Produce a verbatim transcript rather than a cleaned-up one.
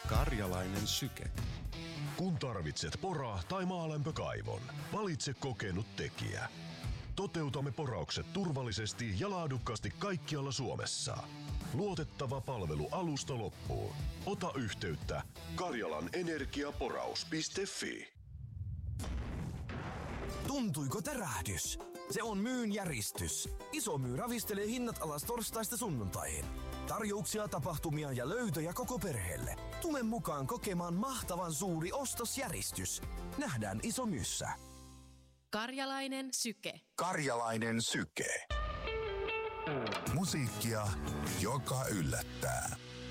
Karjalainen syke. Kun tarvitset pora- tai maalämpökaivon, valitse kokenut tekijä. Toteutamme poraukset turvallisesti ja laadukkaasti kaikkialla Suomessa. Luotettava palvelu alusta loppuun. Ota yhteyttä karjalanenergiaporaus piste fi. Tuntuiko tärähdys? Se on Myyn järistys. Iso Myy ravistelee hinnat alas torstaista sunnuntaihin. Tarjouksia, tapahtumia ja löytöjä koko perheelle. Tule mukaan kokemaan mahtavan suuri ostosjäristys. Nähdään Iso Myyssä. Karjalainen syke. Karjalainen syke. Musiikkia, joka yllättää.